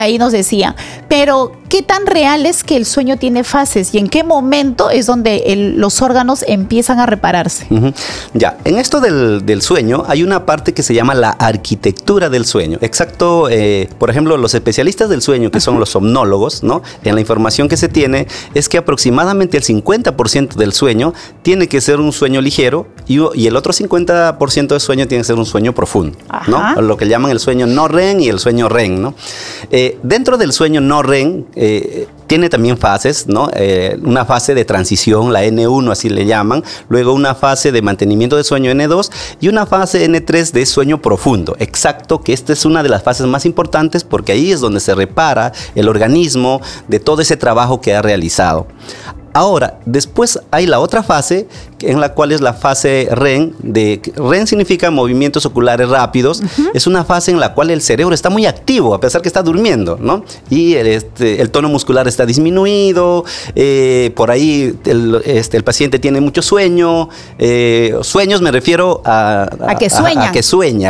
Ahí nos decían, pero ¿qué tan real es que el sueño tiene fases y en qué momento es donde los órganos empiezan a repararse? Ya, en esto del sueño hay una parte que se llama la arquitectura del sueño. Exacto, por ejemplo, los especialistas del sueño, que son los somnólogos, ¿no? En la información que se tiene es que aproximadamente el 50% del sueño tiene que ser un sueño ligero y el otro 50% del sueño tiene que ser un sueño profundo, ¿no? Lo que llaman el sueño no REM y el sueño REM, ¿no? Dentro del sueño no REM tiene también fases, ¿no? Una fase de transición, la N1 así le llaman, luego una fase de mantenimiento de sueño N2 y una fase N3 de sueño profundo. Exacto, que esta es una de las fases más importantes porque ahí es donde se repara el organismo de todo ese trabajo que ha realizado. Ahora, después hay la otra fase, en la cual es la fase REM. REM significa movimientos oculares rápidos. Es una fase en la cual el cerebro está muy activo, a pesar que está durmiendo, ¿no? Y el tono muscular está disminuido. Por ahí el paciente tiene mucho sueño. Sueños me refiero a que sueña. A que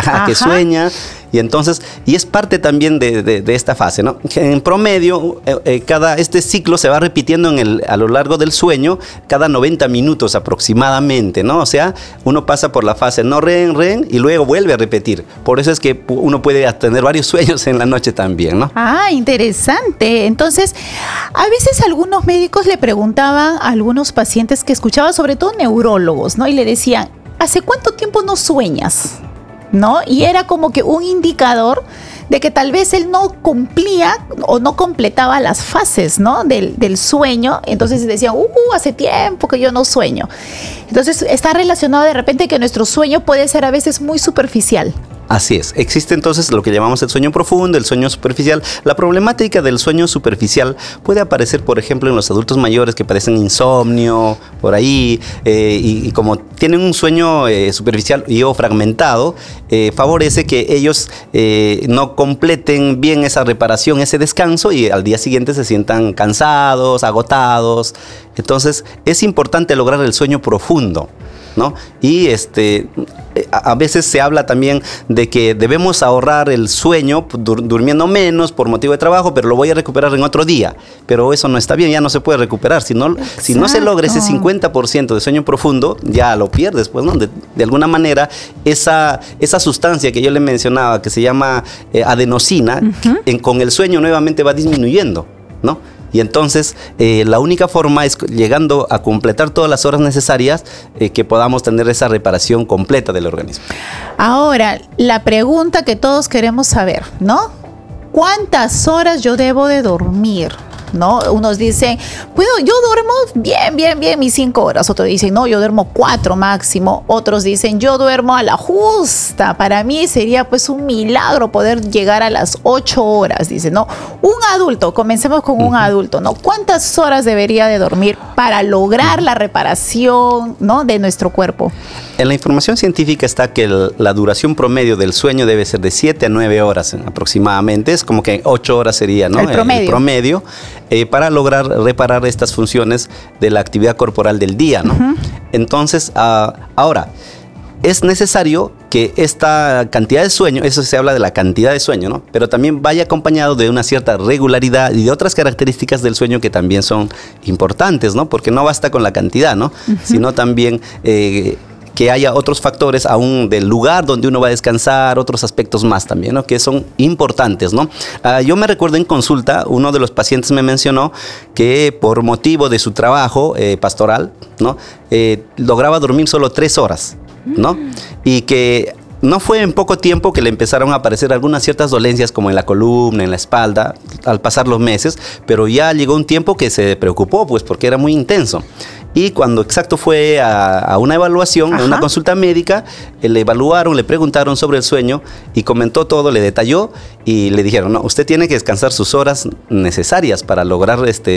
sueña. Y entonces, y es parte también de esta fase, ¿no? En promedio, este ciclo se va repitiendo a lo largo del sueño, cada 90 minutos aproximadamente, ¿no? O sea, uno pasa por la fase no REM, REM, y luego vuelve a repetir. Por eso es que uno puede tener varios sueños en la noche también, ¿no? Ah, interesante. Entonces, a veces algunos médicos le preguntaban a algunos pacientes que escuchaban, sobre todo neurólogos, ¿no? Y le decían, ¿hace cuánto tiempo no sueñas? ¿No? Y era como que un indicador de que tal vez él no cumplía o no completaba las fases, ¿no? del sueño. Entonces decían, hace tiempo que yo no sueño. Entonces está relacionado de repente que nuestro sueño puede ser a veces muy superficial. Así es. Existe entonces lo que llamamos el sueño profundo, el sueño superficial. La problemática del sueño superficial puede aparecer, por ejemplo, en los adultos mayores que padecen insomnio, por ahí, y como tienen un sueño superficial y o fragmentado, favorece que ellos no completen bien esa reparación, ese descanso, y al día siguiente se sientan cansados, agotados. Entonces, es importante lograr el sueño profundo, ¿no? Y a veces se habla también de que debemos ahorrar el sueño durmiendo menos por motivo de trabajo, pero lo voy a recuperar en otro día. Pero eso no está bien, ya no se puede recuperar. Si no se logra ese 50% de sueño profundo, ya lo pierdes, pues, ¿no? De alguna manera, esa sustancia que yo le mencionaba, que se llama adenosina, con el sueño nuevamente va disminuyendo, ¿no? Y entonces la única forma es llegando a completar todas las horas necesarias que podamos tener esa reparación completa del organismo. Ahora, la pregunta que todos queremos saber, ¿no? ¿Cuántas horas yo debo de dormir? ¿No? Unos dicen, yo duermo bien mis 5 horas. Otros dicen, no, yo duermo 4 máximo. Otros dicen, yo duermo a la justa. Para mí sería pues un milagro poder llegar a las 8 horas. Dicen, ¿no? Un adulto, comencemos con un adulto, ¿no? ¿Cuántas horas debería de dormir para lograr la reparación, ¿no? de nuestro cuerpo? En la información científica está que la duración promedio del sueño debe ser de 7 a 9 horas aproximadamente. Es como que 8 horas sería, ¿no? El promedio. Para lograr reparar estas funciones de la actividad corporal del día, ¿no? Entonces, ahora, es necesario que esta cantidad de sueño, eso se habla de la cantidad de sueño, ¿no? Pero también vaya acompañado de una cierta regularidad y de otras características del sueño que también son importantes, ¿no? Porque no basta con la cantidad, ¿no? Sino también que haya otros factores aún del lugar donde uno va a descansar, otros aspectos más también, ¿no? Que son importantes, ¿no? Yo me recuerdo en consulta, uno de los pacientes me mencionó que por motivo de su trabajo pastoral, ¿no? Lograba dormir solo 3 horas, ¿no? Y que no fue en poco tiempo que le empezaron a aparecer algunas ciertas dolencias como en la columna, en la espalda, al pasar los meses, pero ya llegó un tiempo que se preocupó, pues porque era muy intenso. Y cuando fue a una evaluación, a una consulta médica, le evaluaron, le preguntaron sobre el sueño y comentó todo, le detalló y le dijeron, no, usted tiene que descansar sus horas necesarias para lograr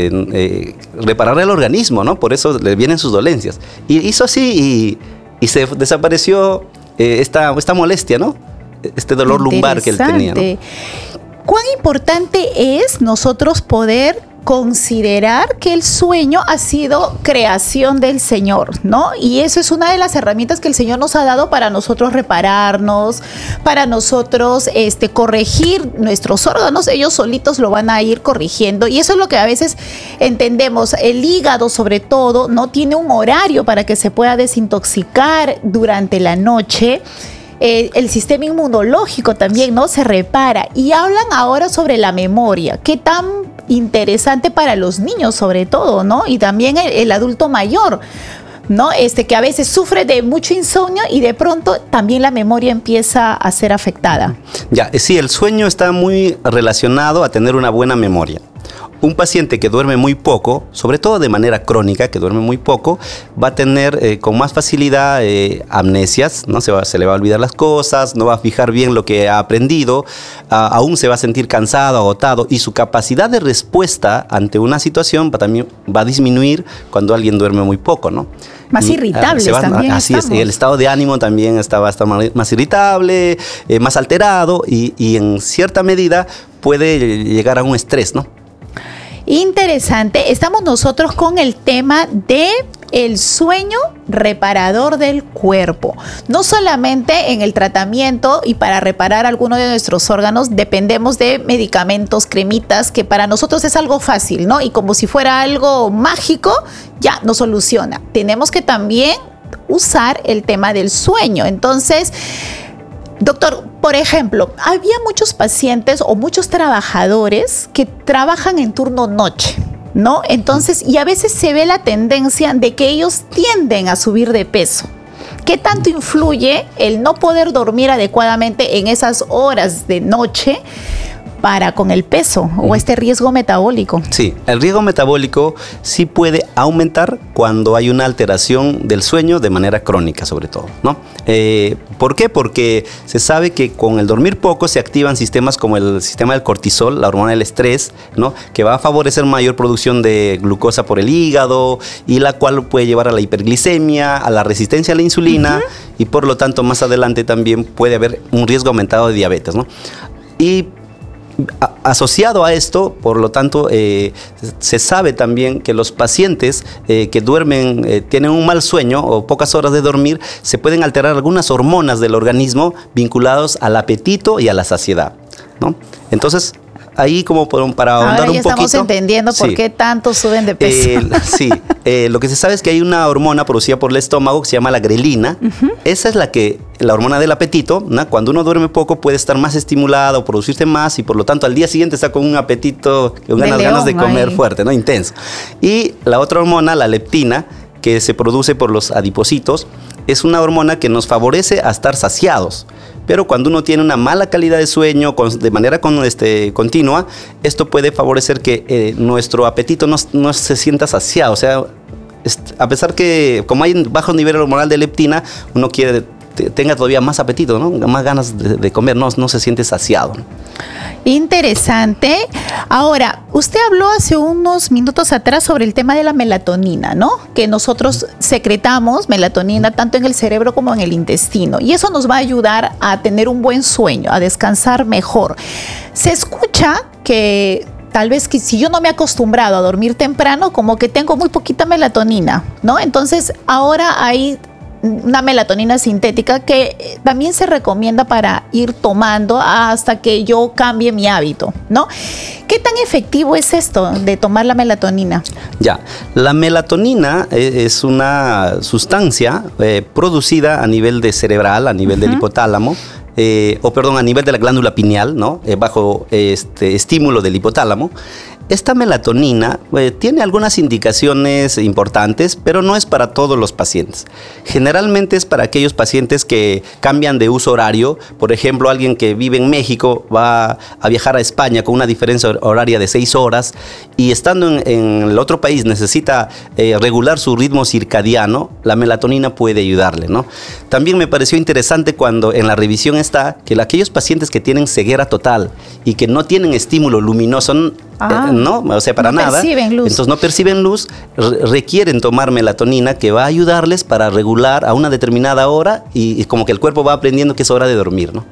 reparar el organismo, ¿no? Por eso le vienen sus dolencias. Y hizo así y se desapareció esta molestia, ¿no? Este dolor lumbar que él tenía, ¿no? ¿Cuán importante es nosotros poder considerar que el sueño ha sido creación del Señor, ¿no? Y eso es una de las herramientas que el Señor nos ha dado para nosotros repararnos, para nosotros corregir nuestros órganos. Ellos solitos lo van a ir corrigiendo, y eso es lo que a veces entendemos. El hígado, sobre todo, no tiene un horario para que se pueda desintoxicar durante la noche. El sistema inmunológico también, ¿no?, se repara. Y hablan ahora sobre la memoria, qué tan interesante para los niños, sobre todo, ¿no? Y también el adulto mayor, ¿no? Que a veces sufre de mucho insomnio y de pronto también la memoria empieza a ser afectada. Ya, sí, el sueño está muy relacionado a tener una buena memoria. Un paciente que duerme muy poco, sobre todo de manera crónica, que duerme muy poco, va a tener con más facilidad amnesias, ¿no? Se le va a olvidar las cosas, no va a fijar bien lo que ha aprendido, aún se va a sentir cansado, agotado, y su capacidad de respuesta ante una situación también va a disminuir cuando alguien duerme muy poco, ¿no? Más irritables también. Así es, el estado de ánimo también va a estar más irritable, más alterado, y en cierta medida puede llegar a un estrés, ¿no? Interesante. Estamos nosotros con el tema de el sueño reparador del cuerpo. No solamente en el tratamiento y para reparar alguno de nuestros órganos dependemos de medicamentos, cremitas, que para nosotros es algo fácil, ¿no? Y como si fuera algo mágico, ya nos soluciona. Tenemos que también usar el tema del sueño. Entonces, doctor, por ejemplo, había muchos pacientes o muchos trabajadores que trabajan en turno noche, ¿no? Entonces, y a veces se ve la tendencia de que ellos tienden a subir de peso. ¿Qué tanto influye el no poder dormir adecuadamente en esas horas de noche para con el peso o este riesgo metabólico? Sí, el riesgo metabólico sí puede aumentar cuando hay una alteración del sueño de manera crónica, sobre todo, ¿no? ¿Por qué? Porque se sabe que con el dormir poco se activan sistemas como el sistema del cortisol, la hormona del estrés, ¿no?, que va a favorecer mayor producción de glucosa por el hígado, y la cual puede llevar a la hiperglicemia, a la resistencia a la insulina, y por lo tanto más adelante también puede haber un riesgo aumentado de diabetes, ¿no? Y asociado a esto, por lo tanto, se sabe también que los pacientes que duermen, tienen un mal sueño o pocas horas de dormir, se pueden alterar algunas hormonas del organismo vinculados al apetito y a la saciedad, ¿no? Entonces, ahí como para ahondar un poquito. Ahora ya estamos entendiendo por qué tanto suben de peso. Sí, lo que se sabe es que hay una hormona producida por el estómago que se llama la grelina. Esa es la hormona del apetito, ¿no? Cuando uno duerme poco puede estar más estimulado, producirse más, y por lo tanto al día siguiente está con un apetito, unas ganas de comer fuerte, ¿no? Intenso. Y la otra hormona, la leptina, que se produce por los adipocitos, es una hormona que nos favorece a estar saciados. Pero cuando uno tiene una mala calidad de sueño de manera continua, esto puede favorecer que nuestro apetito no se sienta saciado. O sea, a pesar que como hay bajo nivel hormonal de leptina, uno tenga todavía más apetito, ¿no?, más ganas de comer, no se siente saciado. Interesante. Ahora, usted habló hace unos minutos atrás sobre el tema de la melatonina, ¿no? Que nosotros secretamos melatonina tanto en el cerebro como en el intestino, y eso nos va a ayudar a tener un buen sueño, a descansar mejor. Se escucha que tal vez que si yo no me he acostumbrado a dormir temprano, como que tengo muy poquita melatonina, ¿no? Entonces, ahora hay una melatonina sintética que también se recomienda para ir tomando hasta que yo cambie mi hábito, ¿no? ¿Qué tan efectivo es esto de tomar la melatonina? Ya, la melatonina es una sustancia producida a nivel cerebral, a nivel del hipotálamo, a nivel de la glándula pineal, ¿no? Bajo estímulo del hipotálamo. Esta melatonina tiene algunas indicaciones importantes, pero no es para todos los pacientes. Generalmente es para aquellos pacientes que cambian de uso horario. Por ejemplo, alguien que vive en México va a viajar a España con una diferencia horaria de 6 horas y estando en el otro país necesita regular su ritmo circadiano. La melatonina puede ayudarle, ¿no? También me pareció interesante cuando en la revisión está que aquellos pacientes que tienen ceguera total y que no tienen estímulo luminoso, no, o sea, para nada, entonces no perciben luz, requieren tomar melatonina que va a ayudarles para regular a una determinada hora y como que el cuerpo va aprendiendo que es hora de dormir, ¿no?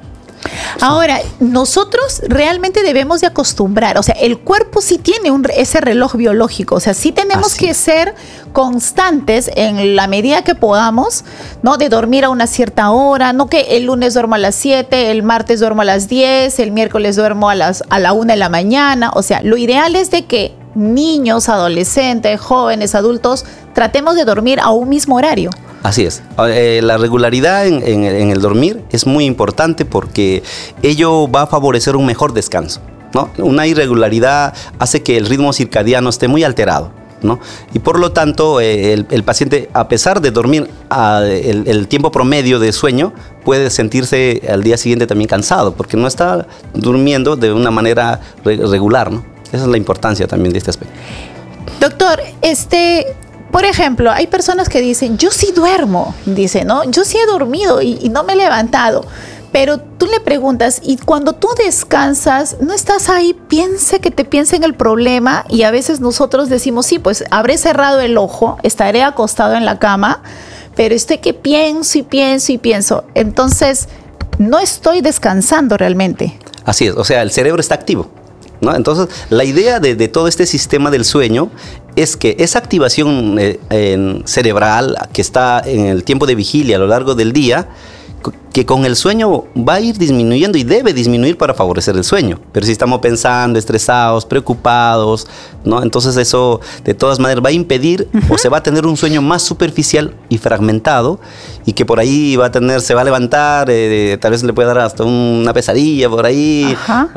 Ahora, nosotros realmente debemos de acostumbrar, o sea, el cuerpo sí tiene ese reloj biológico, o sea, sí tenemos que ser constantes en la medida que podamos, ¿no? De dormir a una cierta hora, no que el lunes duermo a las 7, el martes duermo a las 10, el miércoles duermo a la 1 de la mañana, o sea, lo ideal es de que niños, adolescentes, jóvenes, adultos, tratemos de dormir a un mismo horario. Así es. La regularidad en el dormir es muy importante porque ello va a favorecer un mejor descanso, ¿no? Una irregularidad hace que el ritmo circadiano esté muy alterado, ¿no? Y por lo tanto, el paciente, a pesar de dormir el tiempo promedio de sueño, puede sentirse al día siguiente también cansado porque no está durmiendo de una manera regular, ¿no? Esa es la importancia también de este aspecto. Doctor, por ejemplo, hay personas que dicen, yo sí duermo, dice, ¿no? Yo sí he dormido y no me he levantado. Pero tú le preguntas, y cuando tú descansas, ¿no estás ahí? Piensa en el problema, y a veces nosotros decimos, sí, pues habré cerrado el ojo, estaré acostado en la cama, pero estoy que pienso y pienso y pienso. Entonces, no estoy descansando realmente. Así es, o sea, el cerebro está activo, ¿no? Entonces, la idea de todo este sistema del sueño es que esa activación cerebral que está en el tiempo de vigilia a lo largo del día, que con el sueño va a ir disminuyendo y debe disminuir para favorecer el sueño. Pero si estamos pensando, estresados, preocupados, ¿no? Entonces eso de todas maneras va a impedir o se va a tener un sueño más superficial y fragmentado, y que por ahí se va a levantar, tal vez le puede dar hasta una pesadilla por ahí,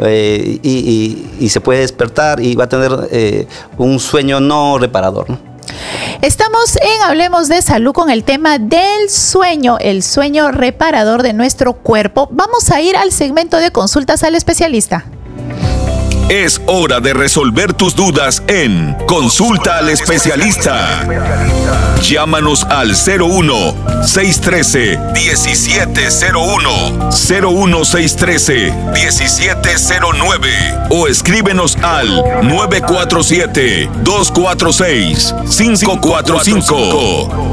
y se puede despertar y va a tener un sueño no reparador, ¿no? Estamos en Hablemos de Salud con el tema del sueño, el sueño reparador de nuestro cuerpo. Vamos a ir al segmento de consultas al especialista. Es hora de resolver tus dudas en Consulta al Especialista. Llámanos al 01-613-1701, 01-613-1709 o escríbenos al 947-246-545.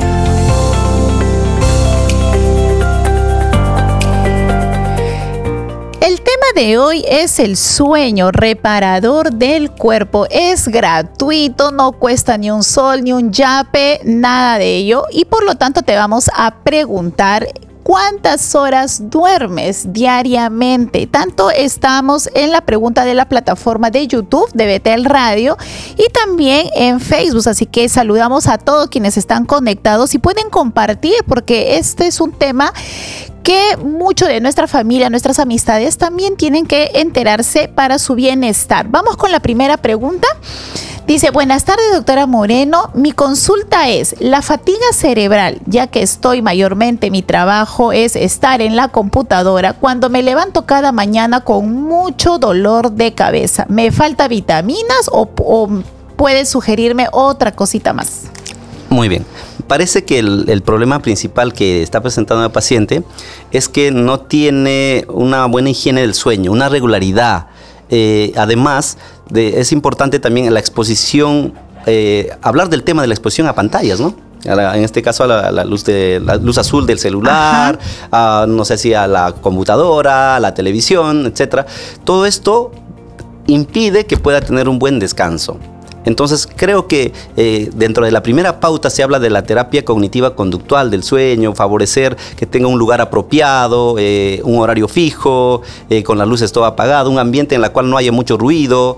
El tema de hoy es el sueño reparador del cuerpo. Es gratuito, no cuesta ni un sol, ni un yape, nada de ello. Y por lo tanto te vamos a preguntar ¿cuántas horas duermes diariamente? Tanto estamos en la pregunta de la plataforma de YouTube de Betel Radio y también en Facebook. Así que saludamos a todos quienes están conectados y pueden compartir, porque este es un tema que mucho de nuestra familia, nuestras amistades también tienen que enterarse para su bienestar. Vamos con la primera pregunta. Dice, buenas tardes, doctora Moreno. Mi consulta es la fatiga cerebral, ya que mi trabajo es estar en la computadora. Cuando me levanto cada mañana con mucho dolor de cabeza, ¿me falta vitaminas o puede sugerirme otra cosita más? Muy bien. Parece que el problema principal que está presentando el paciente es que no tiene una buena higiene del sueño, una regularidad. Además, es importante también la exposición, hablar del tema de la exposición a pantallas, ¿no? En este caso a la luz azul del celular, no sé si a la computadora, a la televisión, etcétera. Todo esto impide que pueda tener un buen descanso. Entonces creo que dentro de la primera pauta se habla de la terapia cognitiva conductival del sueño, favorecer que tenga un lugar apropiado, un horario fijo, con las luces todo apagado, un ambiente en el cual no haya mucho ruido,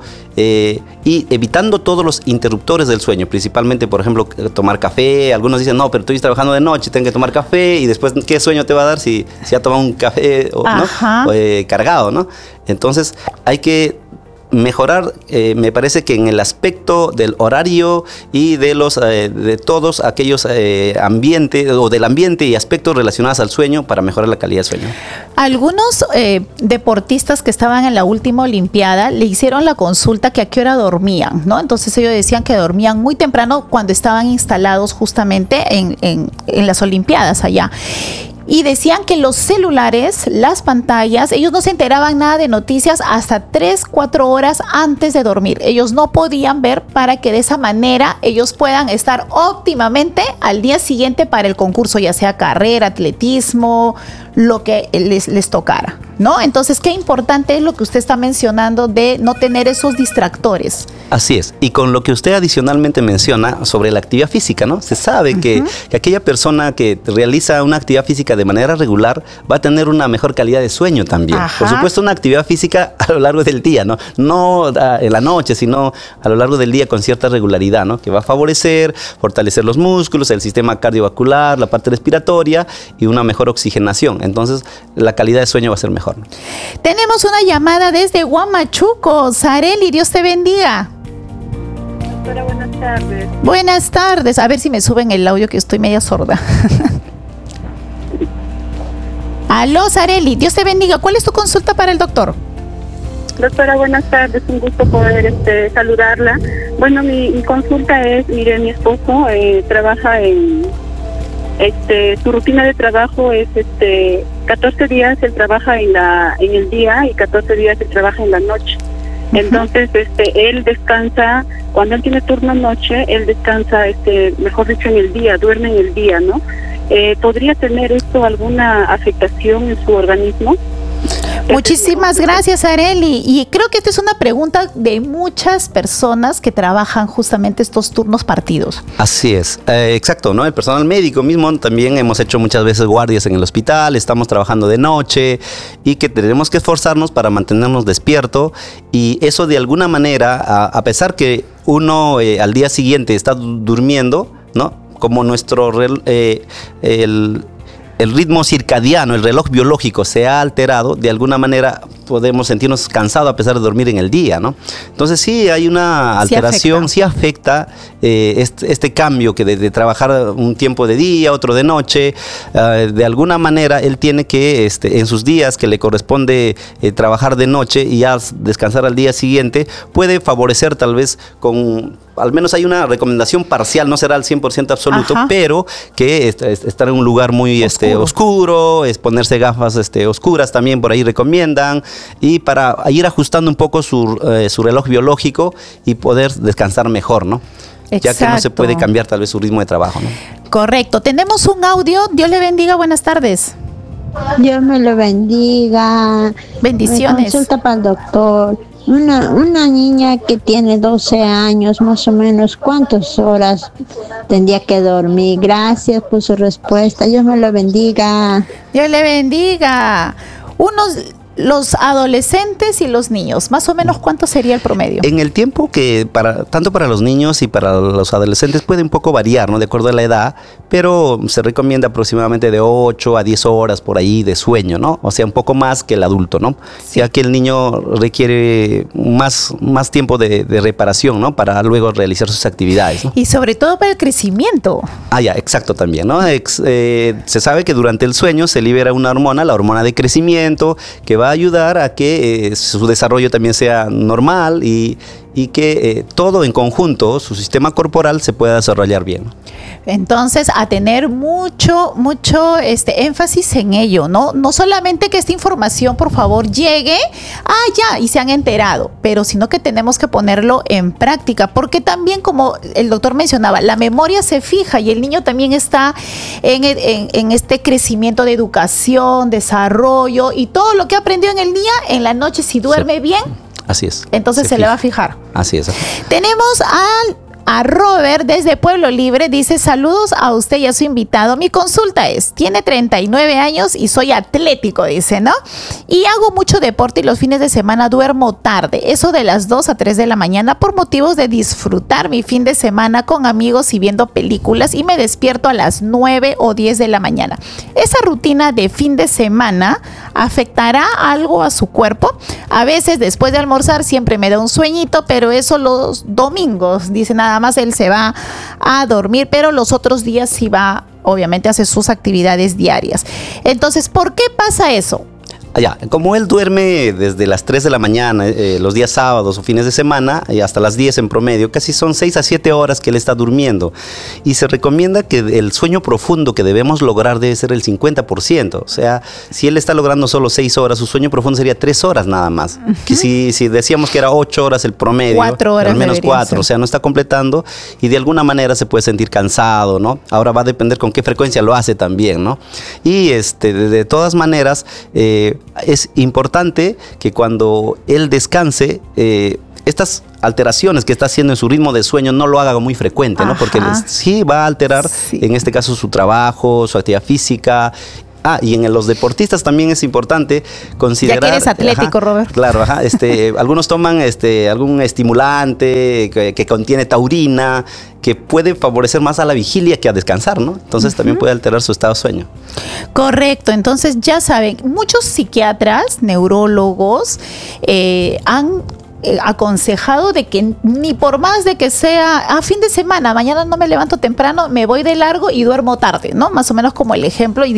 y evitando todos los interruptores del sueño, principalmente, por ejemplo, tomar café. Algunos dicen, no, pero estoy trabajando de noche, tengo que tomar café, y después, ¿qué sueño te va a dar si ha tomado un café ¿no? Cargado, ¿no? Entonces hay que mejorar, me parece que en el aspecto del horario y de todos aquellos ambientes o del ambiente y aspectos relacionados al sueño para mejorar la calidad del sueño. Algunos deportistas que estaban en la última Olimpiada le hicieron la consulta que a qué hora dormían, ¿no? Entonces ellos decían que dormían muy temprano cuando estaban instalados justamente en las Olimpiadas allá. Y decían que los celulares, las pantallas, ellos no se enteraban nada de noticias hasta 3-4 horas antes de dormir. Ellos no podían ver para que de esa manera ellos puedan estar óptimamente al día siguiente para el concurso, ya sea carrera, atletismo, lo que les tocara, ¿no? Entonces, qué importante es lo que usted está mencionando de no tener esos distractores. Así es, y con lo que usted adicionalmente menciona sobre la actividad física, ¿no? Se sabe que aquella persona que realiza una actividad física de manera regular va a tener una mejor calidad de sueño también. Ajá. Por supuesto, una actividad física a lo largo del día, ¿no? No en la noche, sino a lo largo del día con cierta regularidad, ¿no? Que va a fortalecer los músculos, el sistema cardiovascular, la parte respiratoria y una mejor oxigenación. Entonces, la calidad de sueño va a ser mejor. Tenemos una llamada desde Huamachuco. Sareli, Dios te bendiga. Doctora, buenas tardes. Buenas tardes. A ver si me suben el audio, que estoy media sorda. Aló, Sareli, Dios te bendiga. ¿Cuál es tu consulta para el doctor? Doctora, buenas tardes. Un gusto poder saludarla. Bueno, mi consulta es, mire, mi esposo trabaja en... su rutina de trabajo es 14 días él trabaja en el día y 14 días él trabaja en la noche. Entonces, él descansa, cuando él tiene turno noche, él descansa, mejor dicho, en el día, duerme en el día, ¿no? ¿Podría tener esto alguna afectación en su organismo? Muchísimas gracias, Areli. Y creo que esta es una pregunta de muchas personas que trabajan justamente estos turnos partidos. Así es, exacto, ¿no? El personal médico mismo también hemos hecho muchas veces guardias en el hospital, estamos trabajando de noche y que tenemos que esforzarnos para mantenernos despiertos, y eso de alguna manera, a pesar que uno al día siguiente está durmiendo, ¿no? Como nuestro el ritmo circadiano, el reloj biológico se ha alterado, de alguna manera podemos sentirnos cansados a pesar de dormir en el día, ¿no? Entonces sí hay una alteración, sí afecta este cambio que de trabajar un tiempo de día, otro de noche. De alguna manera él tiene que, en sus días que le corresponde trabajar de noche y ya descansar al día siguiente, puede favorecer tal vez al menos hay una recomendación parcial, no será al 100% absoluto, ajá, pero que estar en un lugar muy oscuro, ponerse gafas oscuras también por ahí recomiendan, y para ir ajustando un poco su reloj biológico y poder descansar mejor, ¿no? Exacto. Ya que no se puede cambiar tal vez su ritmo de trabajo, ¿no? Correcto. Tenemos un audio. Dios le bendiga. Buenas tardes. Dios me lo bendiga. Bendiciones. Consulta para el doctor. Una niña que tiene 12 años, más o menos, ¿cuántas horas tendría que dormir? Gracias por su respuesta. Dios me lo bendiga. Dios le bendiga. Los adolescentes y los niños, más o menos, ¿cuánto sería el promedio? En el tiempo que tanto para los niños y para los adolescentes puede un poco variar, ¿no? De acuerdo a la edad, pero se recomienda aproximadamente de 8 a 10 horas por ahí de sueño, ¿no? O sea, un poco más que el adulto, ¿no? Sí. Ya que el niño requiere más tiempo de reparación, ¿no? Para luego realizar sus actividades, ¿no? Y sobre todo para el crecimiento. Ya, exacto también, ¿no? Se sabe que durante el sueño se libera una hormona, la hormona de crecimiento, que va a ayudar a que su desarrollo también sea normal y que todo en conjunto, su sistema corporal, se pueda desarrollar bien. Entonces, a tener mucho énfasis en ello, ¿no? No solamente que esta información, por favor, llegue, ya, y se han enterado, pero sino que tenemos que ponerlo en práctica, porque también, como el doctor mencionaba, la memoria se fija y el niño también está en este crecimiento de educación, desarrollo, y todo lo que aprendió en el día, en la noche, si duerme bien, así es. Entonces se le va a fijar. Así es. Tenemos a Robert desde Pueblo Libre. Dice: saludos a usted y a su invitado. Mi consulta tiene 39 años y soy atlético, dice, ¿no? Y hago mucho deporte y los fines de semana duermo tarde, eso de las 2 a 3 de la mañana, por motivos de disfrutar mi fin de semana con amigos y viendo películas, y me despierto a las 9 o 10 de la mañana. ¿Esa rutina de fin de semana afectará algo a su cuerpo? A veces después de almorzar siempre me da un sueñito, pero eso los domingos, dice, nada más él se va a dormir, pero los otros días sí va, obviamente, a hacer sus actividades diarias. Entonces, ¿por qué pasa eso? Como él duerme desde las 3 de la mañana, los días sábados o fines de semana, y hasta las 10 en promedio, casi son 6 a 7 horas que él está durmiendo. Y se recomienda que el sueño profundo que debemos lograr debe ser el 50%. O sea, si él está logrando solo 6 horas, su sueño profundo sería 3 horas nada más. Que si decíamos que era 8 horas el promedio, 4 horas al menos 4, o sea, no está completando y de alguna manera se puede sentir cansado, ¿no? Ahora va a depender con qué frecuencia lo hace también, ¿no? Y de todas maneras, es importante que cuando él descanse, estas alteraciones que está haciendo en su ritmo de sueño no lo haga muy frecuente, ¿no? Porque sí va a alterar, en este caso, su trabajo, su actividad física. Y en los deportistas también es importante considerar... Ya que eres atlético, Robert. Claro, algunos toman algún estimulante que contiene taurina, que puede favorecer más a la vigilia que a descansar, ¿no? Entonces también puede alterar su estado de sueño. Correcto, entonces ya saben, muchos psiquiatras, neurólogos han aconsejado de que ni por más de que sea fin de semana, mañana no me levanto temprano, me voy de largo y duermo tarde, ¿no? Más o menos como el ejemplo. Y